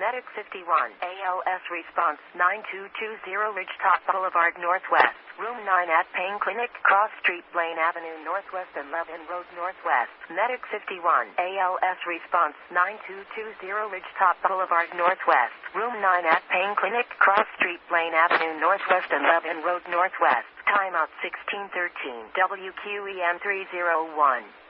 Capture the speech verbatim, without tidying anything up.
Medic fifty-one, A L S response nine two two zero Ridgetop Boulevard Northwest, Room nine at Payne Clinic, Cross Street, Blaine Avenue Northwest and Levin Road Northwest. Medic fifty-one, A L S response nine two two zero Ridgetop Boulevard Northwest, Room nine at Payne Clinic, Cross Street, Blaine Avenue Northwest and Levin Road Northwest. Timeout sixteen thirteen, W Q E M three oh one.